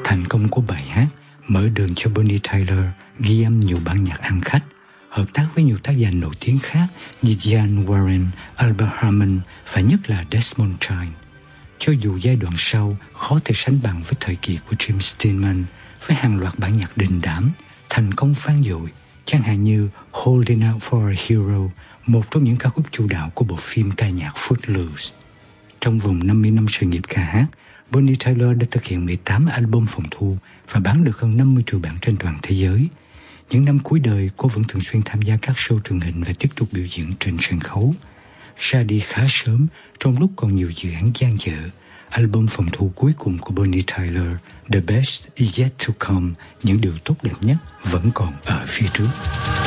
Thành công của bài hát mở đường cho Bonnie Tyler ghi âm nhiều bản nhạc ăn khách, hợp tác với nhiều tác giả nổi tiếng khác như Diane Warren, Albert Hammond và nhất là Desmond Child. Cho dù giai đoạn sau khó thể sánh bằng với thời kỳ của Jim Steinman với hàng loạt bản nhạc đình đám, thành công vang dội, chẳng hạn như Holding Out for a Hero, một trong những ca khúc chủ đạo của bộ phim ca nhạc Footloose. Trong vòng 50 năm sự nghiệp ca hát, Bonnie Tyler đã thực hiện 18 album phòng thu và bán được hơn 50 triệu bản trên toàn thế giới. Những năm cuối đời, cô vẫn thường xuyên tham gia các show truyền hình và tiếp tục biểu diễn trên sân khấu. Ra đi khá sớm, trong lúc còn nhiều dự án dang dở, album phòng thu cuối cùng của Bonnie Tyler, The Best Is Yet to Come, những điều tốt đẹp nhất vẫn còn ở phía trước.